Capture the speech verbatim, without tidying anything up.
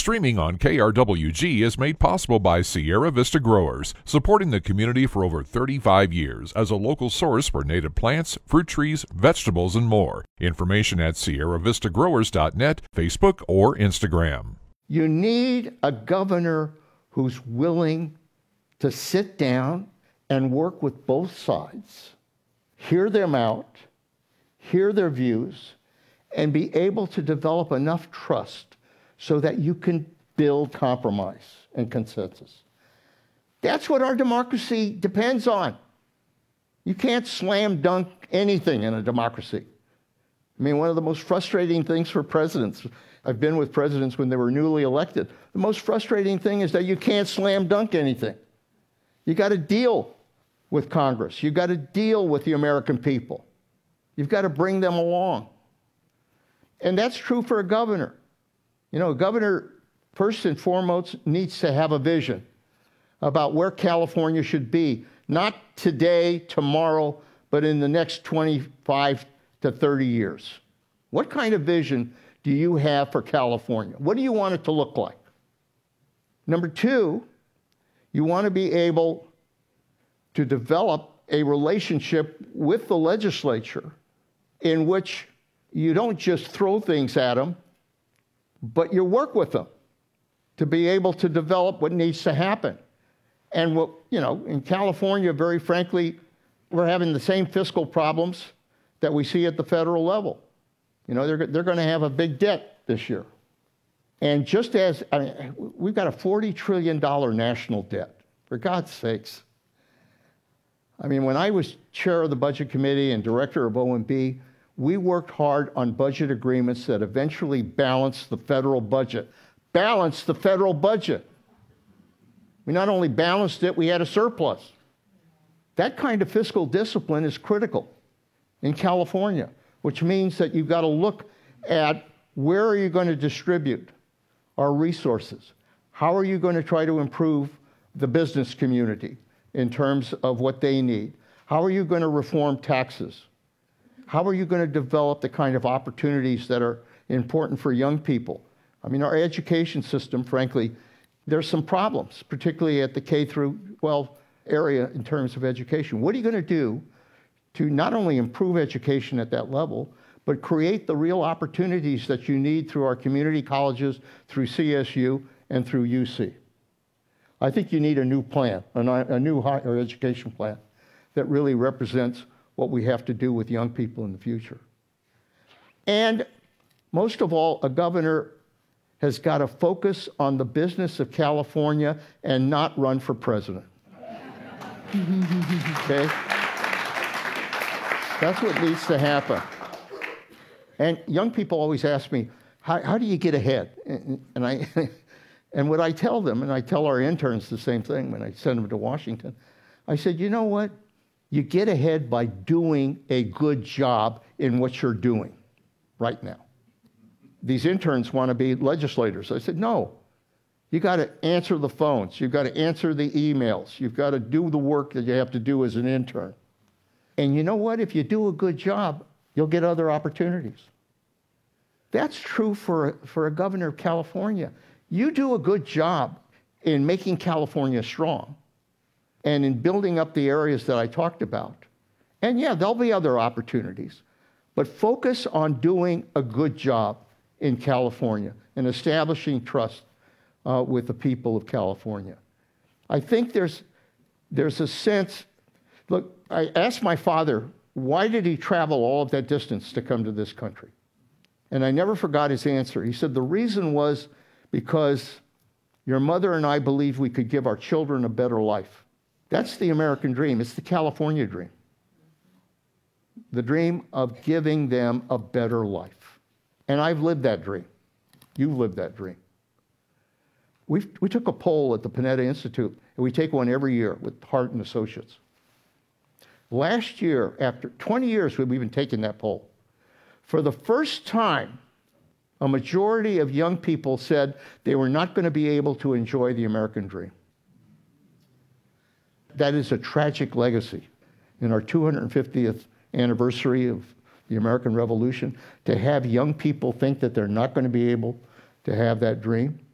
Streaming on K R W G is made possible by Sierra Vista Growers, supporting the community for over thirty-five years as a local source for native plants, fruit trees, vegetables, and more. Information at sierra vista growers dot net, Facebook, or Instagram. You need a governor who's willing to sit down and work with both sides, hear them out, hear their views, and be able to develop enough trust so that you can build compromise and consensus. That's what our democracy depends on. You can't slam dunk anything in a democracy. I mean, one of the most frustrating things for presidents, I've been with presidents when they were newly elected, the most frustrating thing is that you can't slam dunk anything. You got to deal with Congress. You got to deal with the American people. You've got to bring them along. And that's true for a governor. You know, a governor, first and foremost, needs to have a vision about where California should be, not today, tomorrow, but in the next twenty-five to thirty years. What kind of vision do you have for California? What do you want it to look like? Number two, you want to be able to develop a relationship with the legislature in which you don't just throw things at them, but you work with them to be able to develop what needs to happen. And what, you know, in California, very frankly, we're having the same fiscal problems that we see at the federal level. You know, they're, they're going to have a big debt this year. And just as, I mean, we've got a forty trillion dollars national debt, for God's sakes. I mean, when I was chair of the Budget Committee and director of O M B, we worked hard on budget agreements that eventually balanced the federal budget. Balanced the federal budget. We not only balanced it, we had a surplus. That kind of fiscal discipline is critical in California, which means that you've got to look at where are you going to distribute our resources? How are you going to try to improve the business community in terms of what they need? How are you going to reform taxes? How are you going to develop the kind of opportunities that are important for young people? I mean, our education system, frankly, there's some problems, particularly at the K through twelve area in terms of education. What are you going to do to not only improve education at that level, but create the real opportunities that you need through our community colleges, through C S U, and through U C? I think you need a new plan, a new higher education plan that really represents what we have to do with young people in the future. And most of all, a governor has got to focus on the business of California and not run for president. Okay? That's what needs to happen. And young people always ask me, how, how do you get ahead? And, and, I, and what I tell them, and I tell our interns the same thing when I send them to Washington, I said, you know what? You get ahead by doing a good job in what you're doing right now. These interns want to be legislators. I said, no. You got to answer the phones. You've got to answer the emails. You've got to do the work that you have to do as an intern. And you know what? If you do a good job, you'll get other opportunities. That's true for, for a governor of California. You do a good job in making California strong and in building up the areas that I talked about. And yeah, there'll be other opportunities, but focus on doing a good job in California and establishing trust uh, with the people of California. I think there's, there's a sense, look, I asked my father, why did he travel all of that distance to come to this country? And I never forgot his answer. He said, the reason was because your mother and I believed we could give our children a better life. That's the American dream. It's the California dream. The dream of giving them a better life. And I've lived that dream. You've lived that dream. We've, we took a poll at the Panetta Institute, and we take one every year with Hart and Associates. Last year, after twenty years we've been taking that poll, for the first time, a majority of young people said they were not going to be able to enjoy the American dream. That is a tragic legacy in our two hundred fiftieth anniversary of the American Revolution, to have young people think that they're not going to be able to have that dream.